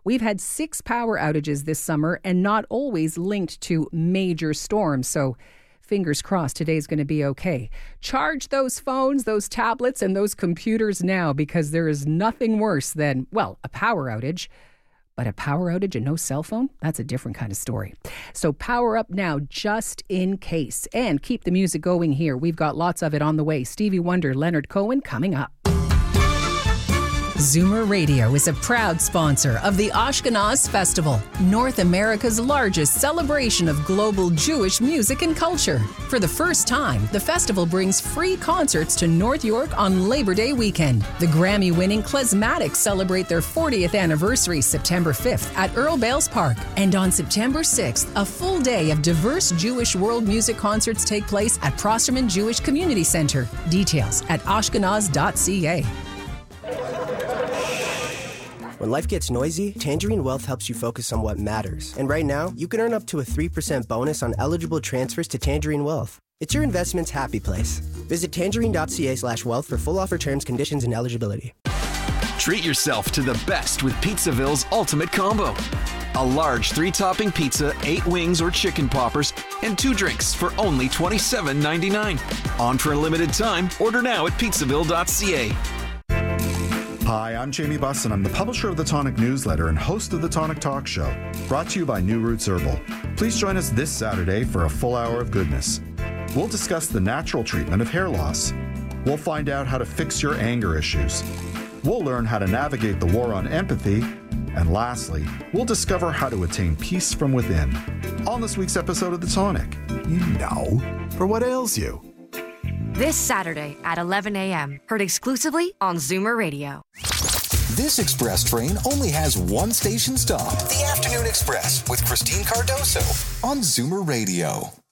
We've had 6 power outages this summer and not always linked to major storms. So fingers crossed today's going to be okay. Charge those phones, those tablets, and those computers now, because there is nothing worse than, well, a power outage. But a power outage and no cell phone? That's a different kind of story. So power up now just in case. And keep the music going here. We've got lots of it on the way. Stevie Wonder, Leonard Cohen coming up. Zoomer Radio is a proud sponsor of the Ashkenaz Festival, North America's largest celebration of global Jewish music and culture. For the first time, the festival brings free concerts to North York on Labor Day weekend. The Grammy-winning Klezmatics celebrate their 40th anniversary September 5th at Earl Bales Park. And on September 6th, a full day of diverse Jewish world music concerts take place at Prosterman Jewish Community Center. Details at ashkenaz.ca. When life gets noisy, Tangerine Wealth helps you focus on what matters. And right now, you can earn up to a 3% bonus on eligible transfers to Tangerine Wealth. It's your investment's happy place. Visit tangerine.ca/wealth for full offer terms, conditions, and eligibility. Treat yourself to the best with Pizzaville's Ultimate Combo. A large 3-topping pizza, 8 wings or chicken poppers, and 2 drinks for only $27.99. On for a limited time. Order now at pizzaville.ca. Hi, I'm Jamie Buss, and I'm the publisher of the Tonic Newsletter and host of the Tonic Talk Show, brought to you by New Roots Herbal. Please join us this Saturday for a full hour of goodness. We'll discuss the natural treatment of hair loss. We'll find out how to fix your anger issues. We'll learn how to navigate the war on empathy. And lastly, we'll discover how to attain peace from within. On this week's episode of The Tonic. You know, for what ails you. This Saturday at 11 a.m. Heard exclusively on Zoomer Radio. This express train only has one station stop. The Afternoon Express with Christine Cardoso on Zoomer Radio.